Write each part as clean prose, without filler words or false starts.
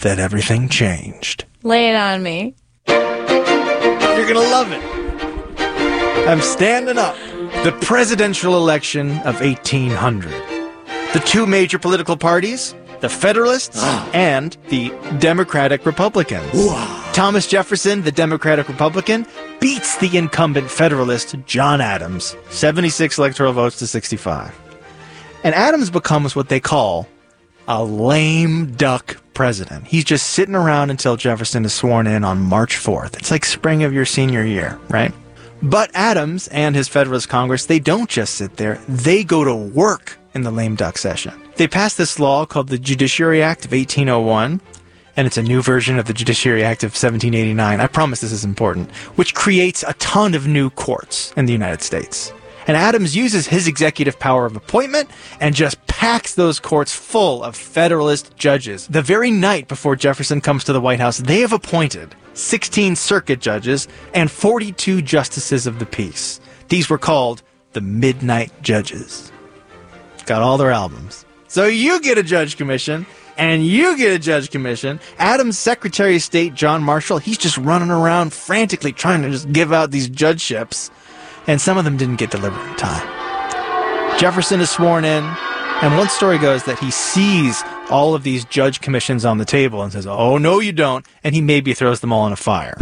that everything changed. Lay it on me. You're gonna love it. I'm standing up. The presidential election of 1800. The two major political parties, the Federalists and the Democratic Republicans. Thomas Jefferson, the Democratic Republican, beats the incumbent Federalist, John Adams, 76 electoral votes to 65. And Adams becomes what they call a lame duck president. He's just sitting around until Jefferson is sworn in on March 4th. It's like spring of your senior year, right? But Adams and his Federalist Congress, they don't just sit there. They go to work in the lame duck session. They passed this law called the Judiciary Act of 1801, and it's a new version of the Judiciary Act of 1789. I promise this is important, which creates a ton of new courts in the United States. And Adams uses his executive power of appointment and just packs those courts full of Federalist judges. The very night before Jefferson comes to the White House, they have appointed 16 circuit judges and 42 justices of the peace. These were called the Midnight Judges. Got all their albums. So you get a judge commission, and you get a judge commission. Adams' Secretary of State, John Marshall, he's just running around frantically trying to just give out these judgeships. And some of them didn't get delivered in time. Jefferson is sworn in, and one story goes that he sees all of these judge commissions on the table and says, "Oh, no, you don't," and he maybe throws them all in a fire.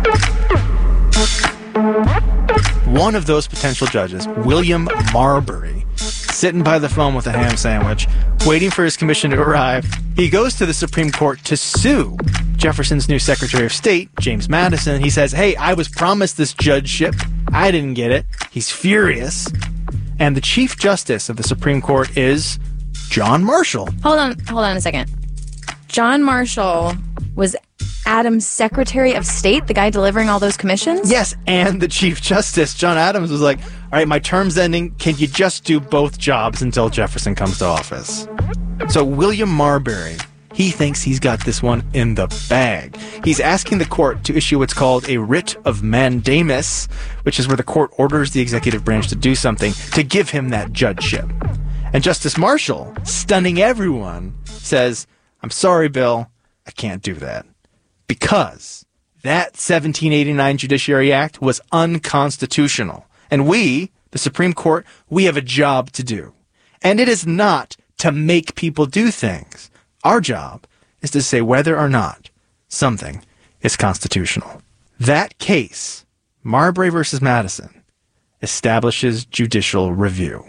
One of those potential judges, William Marbury, sitting by the phone with a ham sandwich, waiting for his commission to arrive, he goes to the Supreme Court to sue Jefferson's new Secretary of State, James Madison. He says, "Hey, I was promised this judgeship. I didn't get it." He's furious. And the Chief Justice of the Supreme Court is John Marshall. Hold on a second. John Marshall was Adams' Secretary of State, the guy delivering all those commissions? Yes, and the Chief Justice, John Adams, was like, "All right, my term's ending. Can you just do both jobs until Jefferson comes to office?" So William Marbury, he thinks he's got this one in the bag. He's asking the court to issue what's called a writ of mandamus, which is where the court orders the executive branch to do something to give him that judgeship. And Justice Marshall, stunning everyone, says, "I'm sorry, Bill, I can't do that. Because that 1789 Judiciary Act was unconstitutional. And we, the Supreme Court, we have a job to do. And it is not to make people do things. Our job is to say whether or not something is constitutional." That case, Marbury versus Madison, establishes judicial review.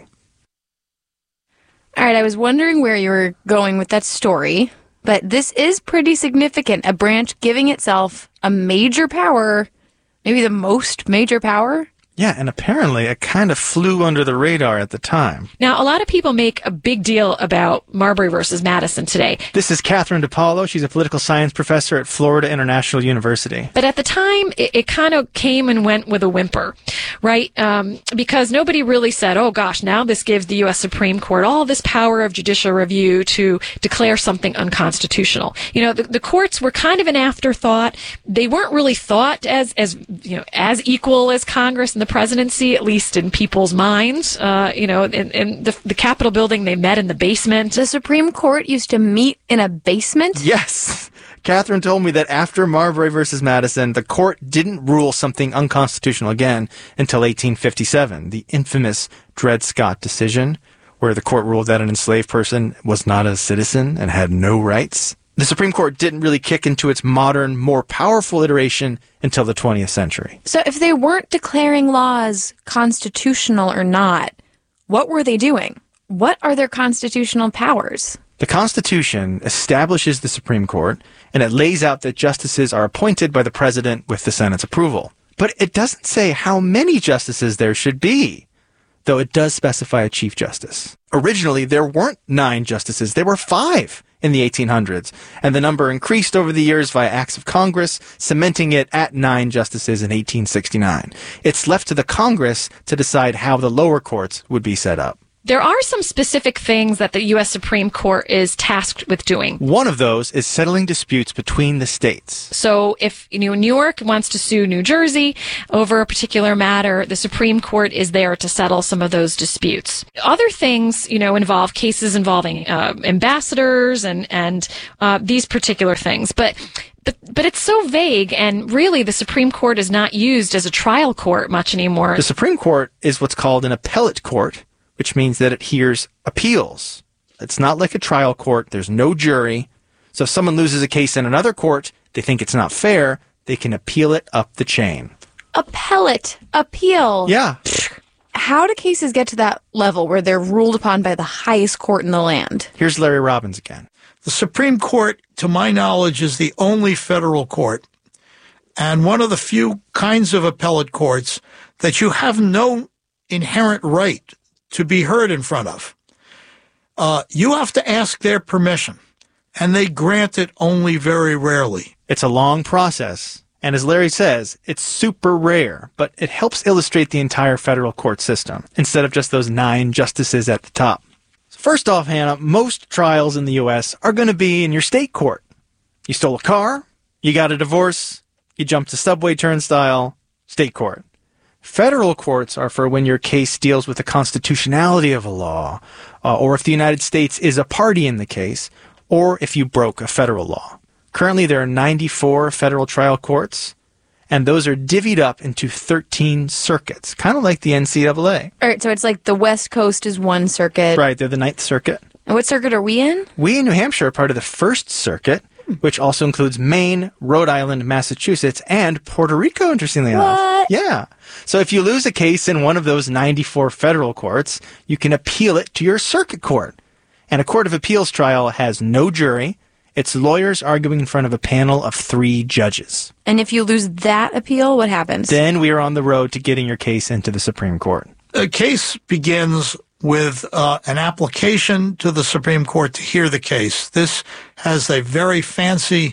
All right, I was wondering where you were going with that story, but this is pretty significant. A branch giving itself a major power, maybe the most major power. Yeah, and apparently it kind of flew under the radar at the time. Now, a lot of people make a big deal about Marbury versus Madison today. This is Catherine DePaulo. She's a political science professor at Florida International University. But at the time, it kind of came and went with a whimper, right? Because nobody really said, oh gosh, now this gives the U.S. Supreme Court all this power of judicial review to declare something unconstitutional. You know, the courts were kind of an afterthought. They weren't really thought as equal as Congress and the presidency, at least in people's minds. In the Capitol building, they met in the basement. The Supreme Court used to meet in a basement? Yes. Catherine told me that after Marbury versus Madison, the court didn't rule something unconstitutional again until 1857, the infamous Dred Scott decision, where the court ruled that an enslaved person was not a citizen and had no rights. The Supreme Court didn't really kick into its modern, more powerful iteration until the 20th century. So if they weren't declaring laws constitutional or not, what were they doing? What are their constitutional powers? The Constitution establishes the Supreme Court, and it lays out that justices are appointed by the president with the Senate's approval. But it doesn't say how many justices there should be, though it does specify a Chief Justice. Originally, there weren't 9 justices, there were 5 in the 1800s, and the number increased over the years via acts of Congress, cementing it at 9 justices in 1869. It's left to the Congress to decide how the lower courts would be set up. There are some specific things that the U.S. Supreme Court is tasked with doing. One of those is settling disputes between the states. So if New York wants to sue New Jersey over a particular matter, the Supreme Court is there to settle some of those disputes. Other things, involve cases involving ambassadors and these particular things. But it's so vague, and really the Supreme Court is not used as a trial court much anymore. The Supreme Court is what's called an appellate court, which means that it hears appeals. It's not like a trial court. There's no jury. So if someone loses a case in another court, they think it's not fair, they can appeal it up the chain. Appellate appeal. Yeah. How do cases get to that level where they're ruled upon by the highest court in the land? Here's Larry Robbins again. The Supreme Court, to my knowledge, is the only federal court and one of the few kinds of appellate courts that you have no inherent right to be heard in front of. You have to ask their permission, and they grant it only very rarely. It's a long process, and as Larry says, it's super rare, but it helps illustrate the entire federal court system, instead of just those 9 justices at the top. First off, Hannah, most trials in the U.S. are going to be in your state court. You stole a car, you got a divorce, you jumped a subway turnstile, state court. Federal courts are for when your case deals with the constitutionality of a law, or if the United States is a party in the case, or if you broke a federal law. Currently, there are 94 federal trial courts, and those are divvied up into 13 circuits, kind of like the NCAA. All right, so it's like the West Coast is one circuit. Right, they're the 9th Circuit. And what circuit are we in? We in New Hampshire are part of the 1st Circuit, which also includes Maine, Rhode Island, Massachusetts, and Puerto Rico, interestingly enough. Yeah. So if you lose a case in one of those 94 federal courts, you can appeal it to your circuit court. And a court of appeals trial has no jury. It's lawyers arguing in front of a panel of 3 judges. And if you lose that appeal, what happens? Then we are on the road to getting your case into the Supreme Court. A case begins with an application to the Supreme Court to hear the case. This has a very fancy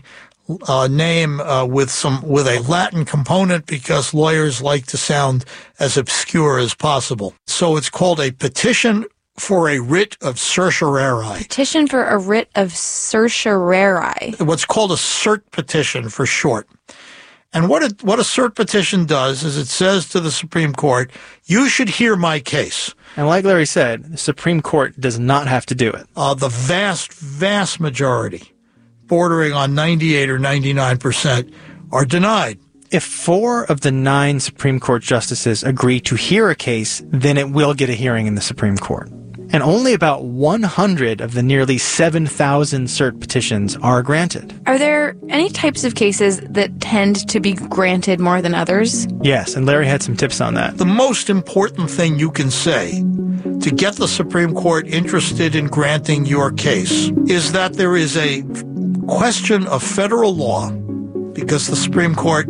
name with a Latin component because lawyers like to sound as obscure as possible. So it's called a petition for a writ of certiorari. Petition for a writ of certiorari. What's called a cert petition for short. And what a cert petition does is it says to the Supreme Court, you should hear my case. And like Larry said, the Supreme Court does not have to do it. The vast majority, bordering on 98 or 99%, are denied. If 4 of the 9 Supreme Court justices agree to hear a case, then it will get a hearing in the Supreme Court. And only about 100 of the nearly 7,000 cert petitions are granted. Are there any types of cases that tend to be granted more than others? Yes, and Larry had some tips on that. The most important thing you can say to get the Supreme Court interested in granting your case is that there is a question of federal law, because the Supreme Court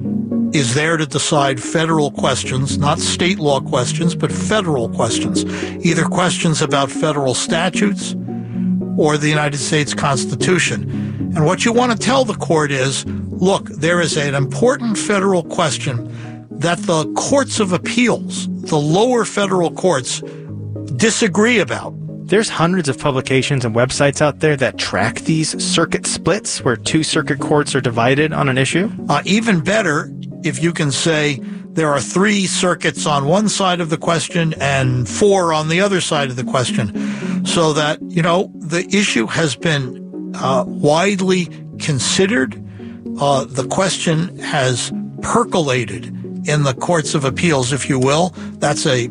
is there to decide federal questions, not state law questions, but federal questions, either questions about federal statutes or the United States Constitution. And what you want to tell the court is, look, there is an important federal question that the courts of appeals, the lower federal courts, disagree about. There's hundreds of publications and websites out there that track these circuit splits where 2 circuit courts are divided on an issue. Even better, if you can say there are 3 circuits on one side of the question and 4 on the other side of the question, so that, the issue has been widely considered. The question has percolated in the courts of appeals, if you will. That's a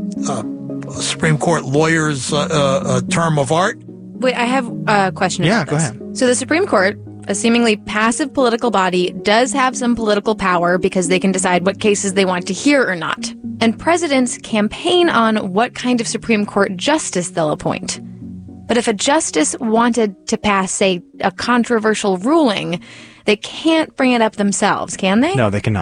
Supreme Court lawyer's term of art. Wait, I have a question about go this. ahead. So the Supreme Court, a seemingly passive political body, does have some political power because they can decide what cases they want to hear or not. And presidents campaign on what kind of Supreme Court justice they'll appoint. But if a justice wanted to pass, say, a controversial ruling, they can't bring it up themselves, can they? No, they cannot.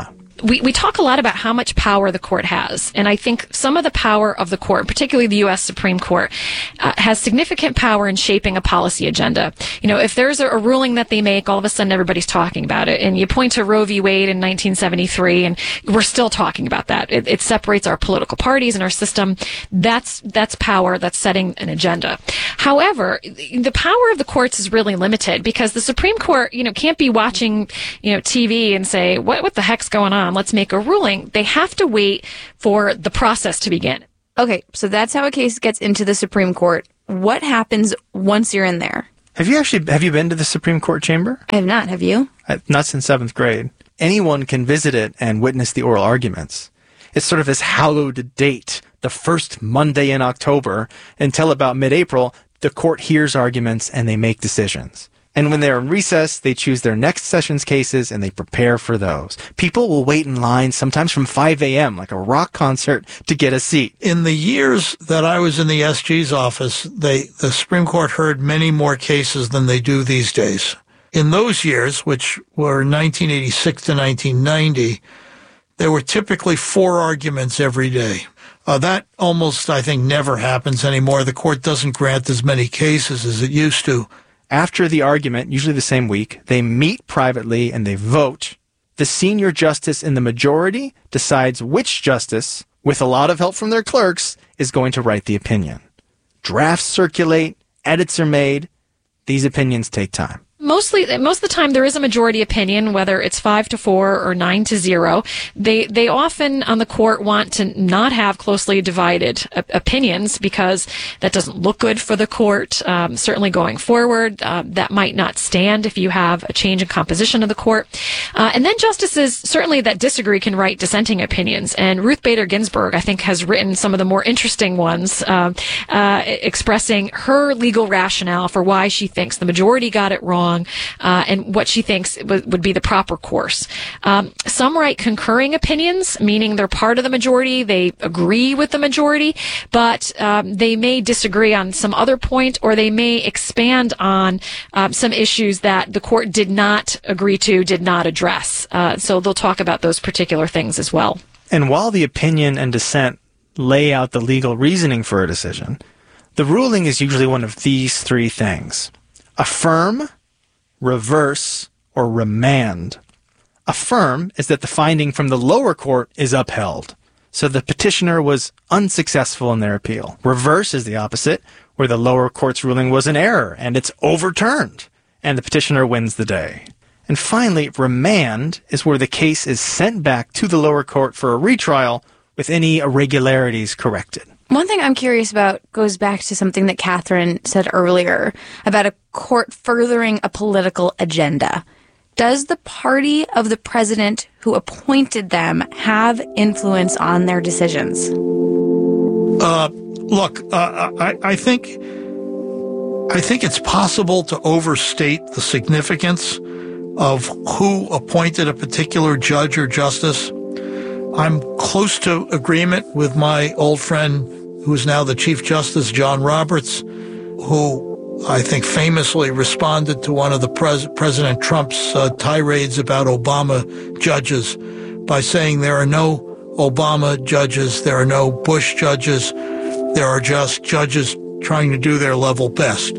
we talk a lot about how much power the court has. And I think some of the power of the court, particularly the U.S. Supreme Court, has significant power in shaping a policy agenda. You know, if there's a ruling that they make, all of a sudden everybody's talking about it. And you point to Roe v. Wade in 1973, and we're still talking about that. It separates our political parties and our system. That's power that's setting an agenda. However, the power of the courts is really limited because the Supreme Court, you know, can't be watching, you know, TV and say, what the heck's going on? Let's make a ruling. They have to wait for the process to begin. Okay, so that's how a case gets into the Supreme Court. What happens once you're in there? Have you been to the Supreme Court chamber? I have not. Have you? Not since 7th grade. Anyone can visit it and witness the oral arguments. It's sort of this hallowed date, the first Monday in October, until about mid-April, the court hears arguments and they make decisions. And when they're in recess, they choose their next session's cases and they prepare for those. People will wait in line sometimes from 5 a.m., like a rock concert, to get a seat. In the years that I was in the SG's office, the Supreme Court heard many more cases than they do these days. In those years, which were 1986 to 1990, there were typically 4 arguments every day. That almost, I think, never happens anymore. The court doesn't grant as many cases as it used to. After the argument, usually the same week, they meet privately and they vote. The senior justice in the majority decides which justice, with a lot of help from their clerks, is going to write the opinion. Drafts circulate, edits are made. These opinions take time. Most of the time there is a majority opinion, whether it's 5-4 or 9-0. They often on the court want to not have closely divided opinions because that doesn't look good for the court. Certainly going forward, that might not stand if you have a change in composition of the court. And then justices certainly that disagree can write dissenting opinions. And Ruth Bader Ginsburg, I think, has written some of the more interesting ones, expressing her legal rationale for why she thinks the majority got it wrong. And what she thinks would be the proper course. Some write concurring opinions, meaning they're part of the majority, they agree with the majority, but they may disagree on some other point, or they may expand on some issues that the court did not agree to, did not address. So they'll talk about those particular things as well. And while the opinion and dissent lay out the legal reasoning for a decision, the ruling is usually one of these 3 things: affirm, reverse, or remand. Affirm is that the finding from the lower court is upheld, so the petitioner was unsuccessful in their appeal. Reverse is the opposite, where the lower court's ruling was an error and it's overturned, and the petitioner wins the day. And finally, remand is where the case is sent back to the lower court for a retrial with any irregularities corrected. One thing I'm curious about goes back to something that Catherine said earlier about a court furthering a political agenda. Does the party of the president who appointed them have influence on their decisions? I think it's possible to overstate the significance of who appointed a particular judge or justice. I'm close to agreement with my old friend who is now the Chief Justice, John Roberts, who I think famously responded to one of the President Trump's tirades about Obama judges by saying there are no Obama judges, there are no Bush judges, there are just judges trying to do their level best.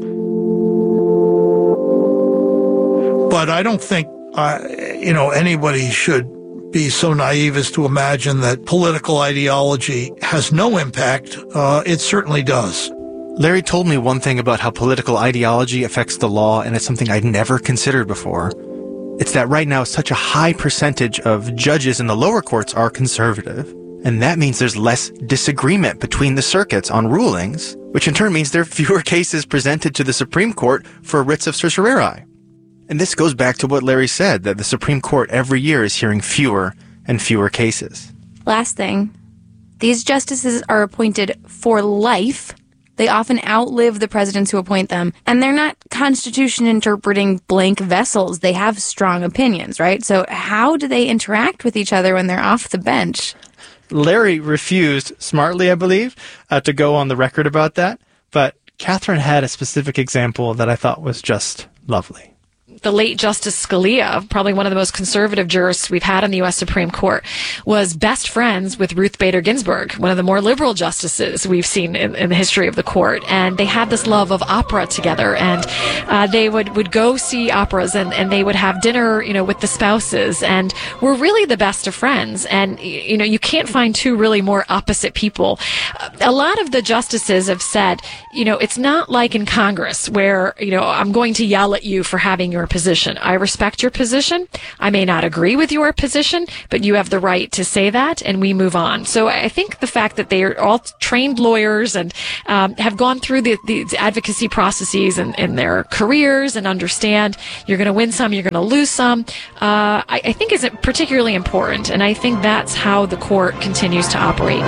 But I don't think, anybody should be so naive as to imagine that political ideology has no impact. It certainly does. Larry told me one thing about how political ideology affects the law, and it's something I'd never considered before. It's that right now such a high percentage of judges in the lower courts are conservative, and that means there's less disagreement between the circuits on rulings, which in turn means there are fewer cases presented to the Supreme Court for writs of certiorari. And this goes back to what Larry said, that the Supreme Court every year is hearing fewer and fewer cases. Last thing, these justices are appointed for life. They often outlive the presidents who appoint them, and they're not Constitution interpreting blank vessels. They have strong opinions, right? So how do they interact with each other when they're off the bench? Larry refused, smartly I believe, to go on the record about that, but Catherine had a specific example that I thought was just lovely. the late Justice Scalia, probably one of the most conservative jurists we've had in the U.S. Supreme Court, was best friends with Ruth Bader Ginsburg, one of the more liberal justices we've seen in the history of the court. And they had this love of opera together, and they would go see operas, and they would have dinner, with the spouses, and were really the best of friends. And, you can't find two really more opposite people. A lot of the justices have said, it's not like in Congress where, I'm going to yell at you for having your position. I respect your position. I may not agree with your position, but you have the right to say that, and we move on. So I think the fact that they are all trained lawyers and have gone through the advocacy processes in their careers and understand you're going to win some, you're going to lose some, I think is particularly important. And I think that's how the court continues to operate.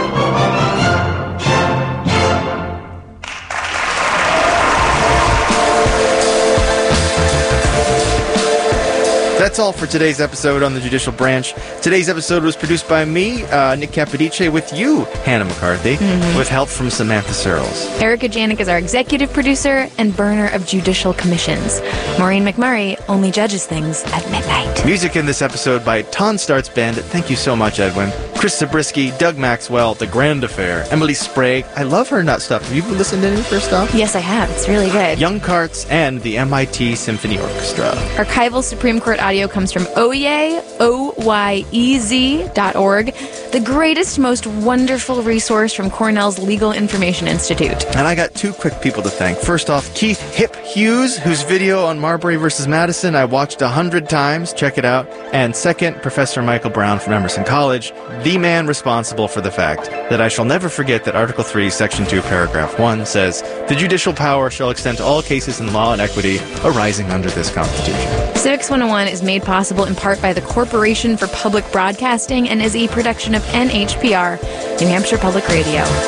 That's all for today's episode on the Judicial Branch. Today's episode was produced by me, Nick Capodice, with you, Hannah McCarthy, with help from Samantha Searles. Erica Janik is our executive producer and burner of judicial commissions. Maureen McMurray only judges things at midnight. Music in this episode by Ton Starts Band. Thank you so much, Edwin. Chris Zabriskie, Doug Maxwell, The Grand Affair, Emily Sprague. I love her nut stuff. Have you listened to any of her stuff? Yes, I have. It's really good. Young Carts and the MIT Symphony Orchestra. Archival Supreme Court audio comes from oyez.org, the greatest, most wonderful resource from Cornell's Legal Information Institute. And I got two quick people to thank. First off, Keith Hip Hughes, whose video on Marbury versus Madison I watched 100 times. Check it out. And second, Professor Michael Brown from Emerson College, the man responsible for the fact that I shall never forget that Article 3, Section 2, Paragraph 1 says, "The judicial power shall extend to all cases in law and equity arising under this Constitution." Civics 101 is made possible in part by the Corporation for Public Broadcasting and is a production of NHPR, New Hampshire Public Radio.